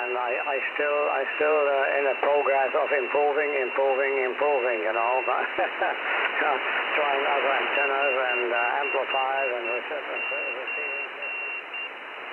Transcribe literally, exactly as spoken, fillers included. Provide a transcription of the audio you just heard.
and I, I still, I still uh, in a progress of improving, improving, improving, you know, trying other antennas and uh, amplifiers and receptors.